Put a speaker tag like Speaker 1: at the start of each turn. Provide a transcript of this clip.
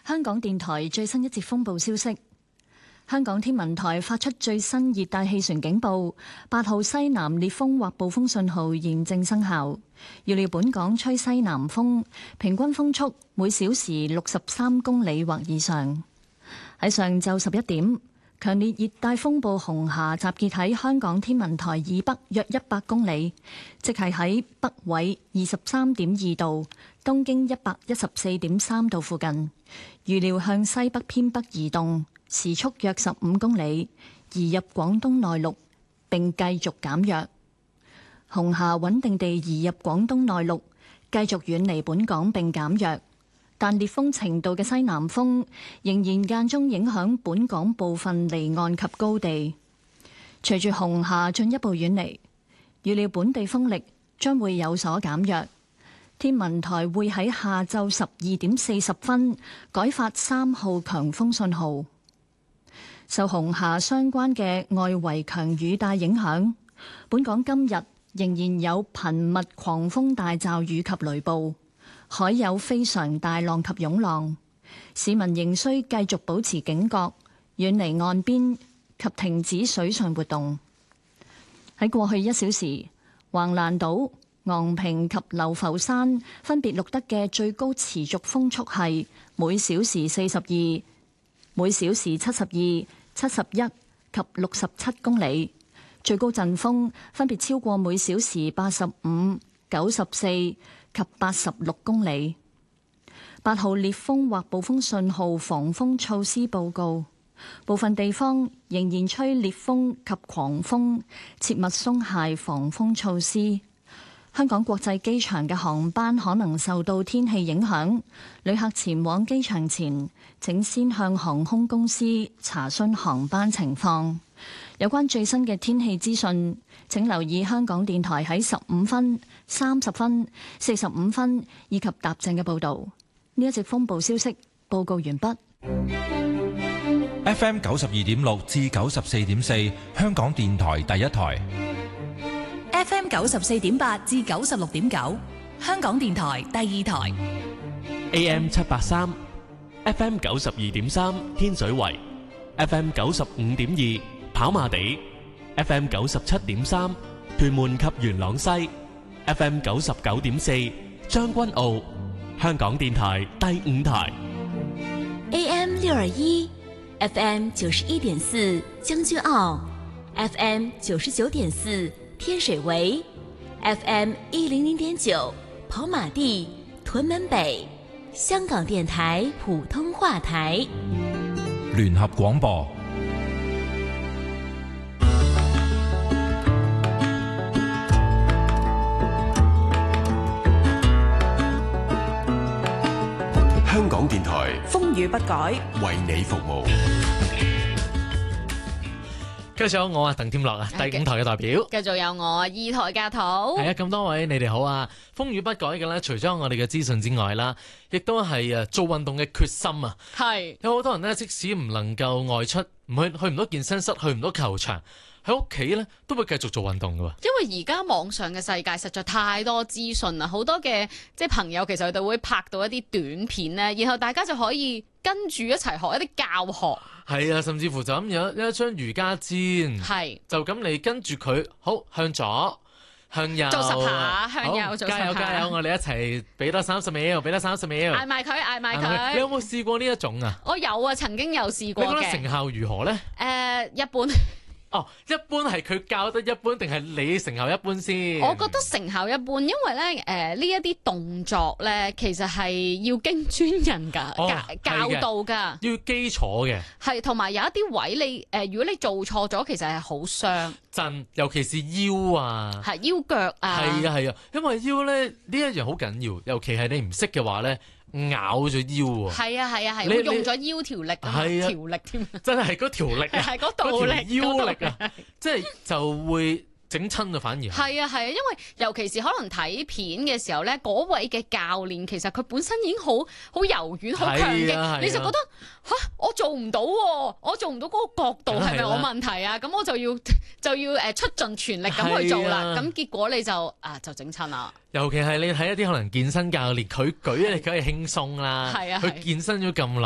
Speaker 1: 香港電台最新一節風暴消息，香港天文台發出最新熱帶氣旋警報，8號西南烈風或暴風信號現正生效。預料本港吹西南風，平均風速每小時63公里或以上。喺上晝11點，強烈熱帶風暴紅霞集結喺香港天文台以北約100公里，即係喺北緯23.2度、東經114.3度附近。預料向西北偏北移動，時速約15公里，移入廣東內陸並繼續減弱。紅霞穩定地移入廣東內陸，繼續遠離本港並減弱。但烈風程度嘅西南風仍然間中影響本港部分離岸及高地。隨住紅霞進一步遠離，預料本地風力將會有所減弱。天文台會喺下晝12點40分改發3號強風信號。受紅霞相關嘅外圍強雨帶影響，本港今日仍然有頻密狂風大驟雨及雷暴，海有非常大浪及湧浪，市民仍需繼續保持警覺，遠離岸邊及停止水上活動。喺過去1小時，橫瀾島、昂坪及流浮山分別錄得嘅最高持續風速係每小時42、每小時72、71及67公里，最高陣風分別超過每小時85、94及86公里。8號烈風或暴風信號防風措施報告，部分地方仍然吹烈風及狂風，切勿鬆懈防風措施。香港國際機場嘅航班可能受到天氣影響，旅客前往機場前，請先向航空公司查詢航班情況。有關最新嘅天氣資訊，請留意香港電台喺15分、30分、45分以及踏正嘅報導。呢一節風暴消息報告完畢。
Speaker 2: FM 92.6至94.4，香港電台第一台。
Speaker 3: FM 94.8至96.9，香港電台第二台。
Speaker 4: AM 783 FM 92.3，天水圍 FM 95.2，跑馬地 FM 97.3，屯門及元朗西 FM 99.4，將軍澳，香港電台第五台。
Speaker 3: AM 621 FM 91.4，將軍澳 FM 99.4，天水圍 FM 100.9，跑馬地、屯門北，香港電台普通話台。
Speaker 2: 聯合廣播。
Speaker 5: 香港電台
Speaker 6: 風雨不改，
Speaker 5: 為你服務。
Speaker 4: 繼續有我啊，鄧添樂啊，第五台嘅代表。
Speaker 6: 繼續有我二台教徒。
Speaker 4: 係啊，咁多位你哋好啊！風雨不改嘅咧，除咗我哋嘅資訊之外啦，亦都係做運動嘅決心啊！
Speaker 6: 係
Speaker 4: 有好多人呢，即使唔能夠外出，去唔到健身室，去唔到球場，喺屋企咧都會繼續做運動㗎喎。
Speaker 6: 因為而家網上嘅世界實在太多資訊啦，好多嘅即係朋友其實佢哋會拍到一啲短片咧，然後大家就可以跟住一齊學一啲教學。係
Speaker 4: 啊，甚至乎就咁有一張瑜伽墊，
Speaker 6: 係
Speaker 4: 就咁你跟住佢，好向左向右
Speaker 6: 做10下，向右做10下，
Speaker 4: 加油！我哋一齊俾多30秒，俾多30秒，
Speaker 6: 嗌埋佢，嗌埋佢。
Speaker 4: 你有冇試過呢一種啊？
Speaker 6: 我有啊，曾經有試過嘅。
Speaker 4: 你覺得成效如何咧？
Speaker 6: 一般。
Speaker 4: 哦，一般係佢教得一般，定係你成效一般先？
Speaker 6: 我覺得成效一般，因為咧呢一啲動作咧，其實係要經專人㗎教導㗎，
Speaker 4: 要基礎嘅。係，
Speaker 6: 同埋有一啲位你如果你做錯咗，其實係好傷。
Speaker 4: 真，尤其是腰啊，
Speaker 6: 係腰腳啊。
Speaker 4: 係啊，因為腰咧呢一樣好緊要，尤其係你唔識嘅話咧。咬咗腰喎，
Speaker 6: 係啊，會用咗腰條力啊，條力添，
Speaker 4: 真係嗰條力啊，
Speaker 6: 係嗰道力，
Speaker 4: 腰力啊，即係就會整親啊，反而
Speaker 6: 係啊，因為尤其是可能睇片嘅時候咧，嗰位嘅教練其實佢本身已經好柔軟、好強勁，你就覺得我做唔到喎，我做唔到嗰個角度係咪我問題啊？咁我就要出盡全力咁去做啦，咁結果你就整親啦。尤其係你睇一啲可能健身教練，佢舉你梗係輕鬆啦，佢健身咗咁耐。